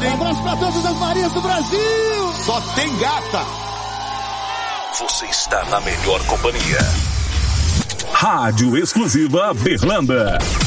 hein? Um abraço pra todas as Marias do Brasil. Só tem gata. Você está na melhor companhia. Rádio Exclusiva Berlanda.